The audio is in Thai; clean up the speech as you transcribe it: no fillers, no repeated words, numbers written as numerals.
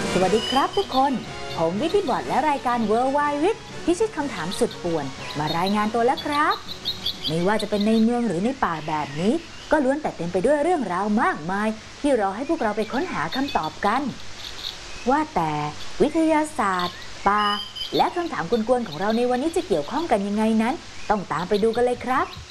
สวัสดีครับทุกคนผมวิทย์บอร์ดและรายการ Worldwide With พิชิตคำถามสุดป่วนมารายงานตัวแล้วครับไม่ว่าจะเป็นในเมืองหรือในป่าแบบนี้ก็ล้วนแต่เต็มไปด้วยเรื่องราวมากมายที่รอให้พวกเราไปค้นหาคำตอบกันว่าแต่วิทยาศาสตร์ป่าและคำถามกวนๆของเราในวันนี้จะเกี่ยวข้องกันยังไงนั้นต้องตามไปดูกันเลยครับ